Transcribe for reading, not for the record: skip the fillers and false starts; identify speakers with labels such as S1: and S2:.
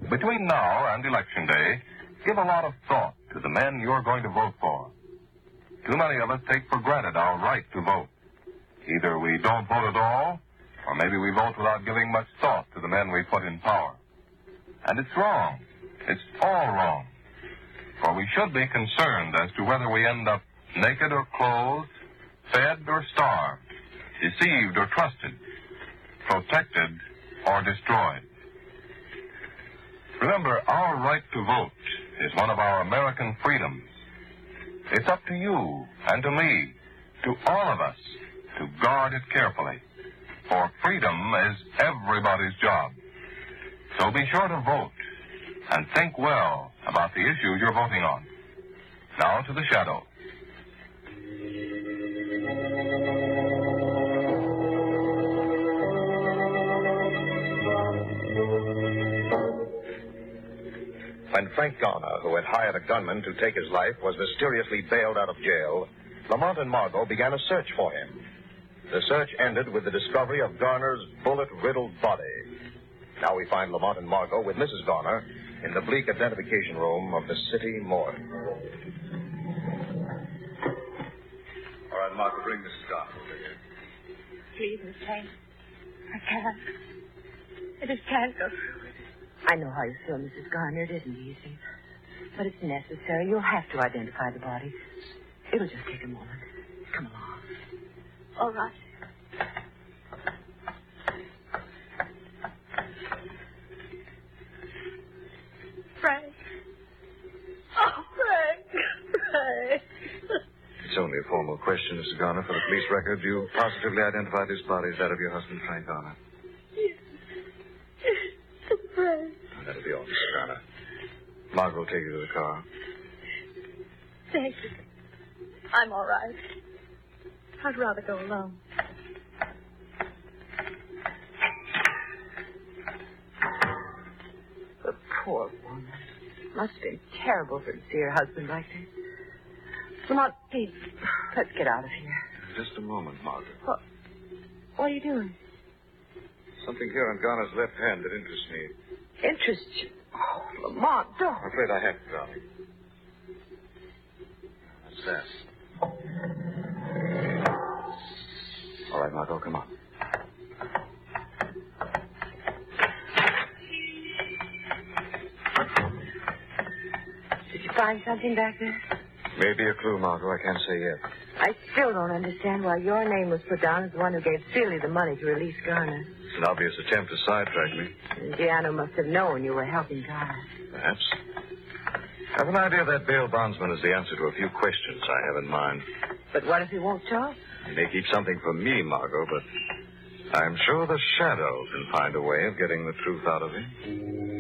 S1: Between now and Election Day, give a lot of thought to the men you're going to vote for. Too many of us take for granted our right to vote. Either we don't vote at all, or maybe we vote without giving much thought to the men we put in power. And it's wrong. It's all wrong. For we should be concerned as to whether we end up naked or clothed, fed or starved, deceived or trusted, protected or destroyed. Remember, our right to vote is one of our American freedoms. It's up to you and to me, to all of us, to guard it carefully. For freedom is everybody's job. So be sure to vote and think well about the issue you're voting on. Now to the shadow.
S2: When Frank Garner, who had hired a gunman to take his life, was mysteriously bailed out of jail, Lamont and Margot began a search for him. The search ended with the discovery of Garner's bullet-riddled body. Now we find Lamont and Margot with Mrs. Garner in the bleak identification room of the city morgue.
S3: All right, Margot, bring Mrs. Garner over here.
S4: Please, Miss Kane. I can't. I just can't go through it.
S5: I know how you feel, Mrs. Garner. It isn't easy. But it's necessary. You'll have to identify the body. It'll just take a moment. Come along.
S4: All right. Frank. Oh, Frank. Frank.
S3: It's only a formal question, Mr. Garner, for the police record. Do you positively identify this body as that of your husband, Frank Garner?
S4: Yes. Frank.
S3: That'll be all, Mr. Garner. Margot will take you to the car.
S4: Thank you. I'm all right. I'd rather go alone.
S5: The poor woman. Must have been terrible for her to see her husband like this. Lamont, please, let's get out of here.
S3: Just a moment, Margot.
S5: What are you doing?
S3: Something here on Garner's left hand that interests me.
S5: Interests you? Oh, Lamont, don't.
S3: I'm afraid I have to, darling. What's that? All right, Margot, come on.
S5: Did you find something back there?
S3: Maybe a clue, Margot. I can't say yet.
S5: I still don't understand why your name was put down as the one who gave Seeley the money to release Garner.
S3: It's an obvious attempt to sidetrack me.
S5: Giano must have known you were helping Garner.
S3: Perhaps. I have an idea that bail bondsman is the answer to a few questions I have in mind.
S5: But what if he won't talk?
S3: He may keep something from me, Margot, but I'm sure the shadow can find a way of getting the truth out of him.